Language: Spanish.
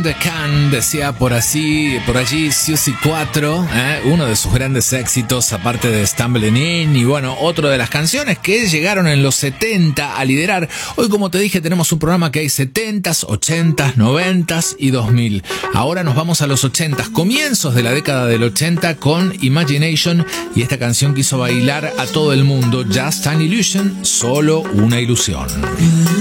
de Cannes, decía por allí Siouxsie 4, uno de sus grandes éxitos, aparte de Stumbling In, y bueno, otro de las canciones que llegaron en los 70 a liderar. Hoy, como te dije, tenemos un programa que hay 70s, 80s, 90s y 2000. Ahora nos vamos a los 80s, comienzos de la década del 80 con Imagination y esta canción que hizo bailar a todo el mundo, Just an Illusion, solo una ilusión.